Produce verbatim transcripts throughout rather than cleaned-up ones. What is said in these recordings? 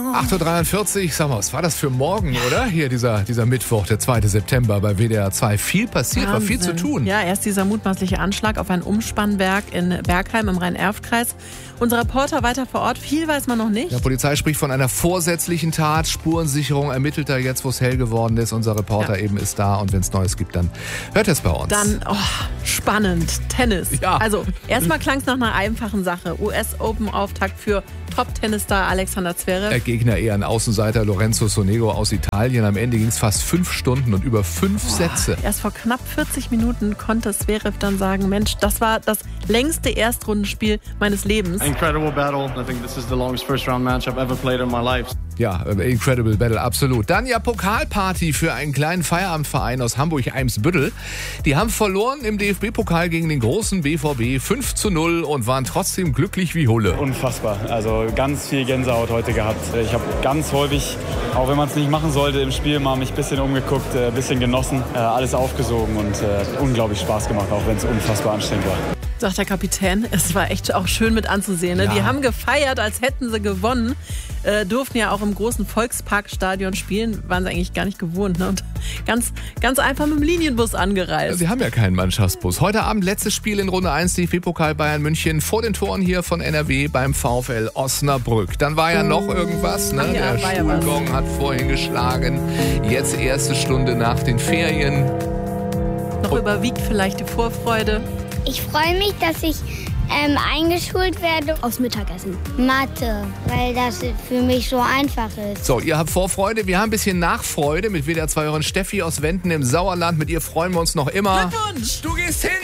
acht Uhr dreiundvierzig, sag mal, was war das für morgen, oder? Hier dieser, dieser Mittwoch, der zweite September bei W D R zwei. Viel passiert, Wahnsinn. war viel zu tun. Ja, erst dieser mutmaßliche Anschlag auf ein Umspannwerk in Bergheim im Rhein-Erft-Kreis. Unser Reporter weiter vor Ort, viel weiß man noch nicht. Die Polizei spricht von einer vorsätzlichen Tat, Spurensicherung ermittelt da jetzt, wo es hell geworden ist. Unser Reporter Ja. eben ist da und wenn es Neues gibt, dann hört es bei uns. Dann, oh, spannend, Tennis. Ja. Also, erstmal klang es nach einer einfachen Sache. U S-Open-Auftakt für Top-Tennisstar Alexander Zverev. Der Gegner eher ein Außenseiter, Lorenzo Sonego aus Italien. Am Ende ging es fast fünf Stunden und über fünf Boah, Sätze. Erst vor knapp vierzig Minuten konnte Zverev dann sagen, Mensch, das war das längste Erstrundenspiel meines Lebens. Incredible battle. I think this is the longest first round match I've ever played in my life. Ja, incredible battle, absolut. Dann ja Pokalparty für einen kleinen Feierabendverein aus Hamburg-Eimsbüttel. Die haben verloren im D F B-Pokal gegen den großen B V B fünf zu null und waren trotzdem glücklich wie Hulle. Unfassbar. Also ganz viel Gänsehaut heute gehabt. Ich habe ganz häufig, auch wenn man es nicht machen sollte, im Spiel mal mich ein bisschen umgeguckt, ein bisschen genossen, alles aufgesogen und äh, unglaublich Spaß gemacht, auch wenn es unfassbar anstrengend war. Sagt der Kapitän, es war echt auch schön mit anzusehen. Ne? Ja. Die haben gefeiert, als hätten sie gewonnen. Äh, durften ja auch im großen Volksparkstadion spielen, waren sie eigentlich gar nicht gewohnt. Ne? Und ganz, ganz einfach mit dem Linienbus angereist. Sie haben ja keinen Mannschaftsbus. Heute Abend letztes Spiel in Runde eins, D F B-Pokal Bayern München vor den Toren hier von N R W beim VfL Osnabrück. Dann war ja noch irgendwas, ne? Ach ja, Der war ja was. Schulgong hat vorhin geschlagen. Jetzt erste Stunde nach den Ferien. Noch überwiegt vielleicht die Vorfreude. Ich freue mich, dass ich ähm, eingeschult werde aufs Mittagessen. Mathe, weil das für mich so einfach ist. So, ihr habt Vorfreude, wir haben ein bisschen Nachfreude mit W D R zwei Hörerin Steffi aus Wenden im Sauerland. Mit ihr freuen wir uns noch immer. Glückwunsch! Du gehst hin!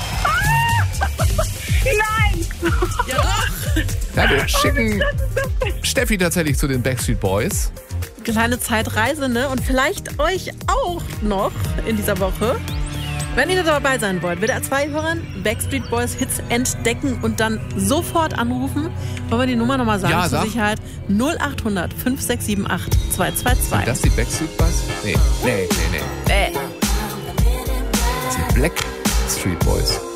Nein! Ja doch! Ja, wir schicken Steffi tatsächlich zu den Backstreet Boys. Kleine Zeitreise, ne? Und vielleicht euch auch noch in dieser Woche. Wenn ihr dabei sein wollt, W D R zwei hören, Backstreet Boys Hits entdecken und dann sofort anrufen. Wollen wir die Nummer nochmal sagen Ja, zur sag. Sicherheit? null acht hundert fünf sechs sieben acht zwei zwei zwei. Sind das die Backstreet Boys? Nee, nee, nee, nee. Äh. Das sind Black Street Boys.